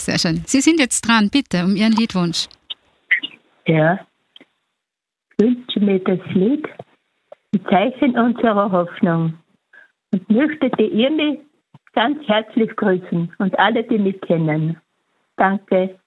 sehr schön. Sie sind jetzt dran, bitte, um Ihren Liedwunsch. Ja, ich wünsche mir das Lied ein Zeichen unserer Hoffnung und möchte die Irmi ganz herzlich grüßen und alle, die mich kennen. Danke.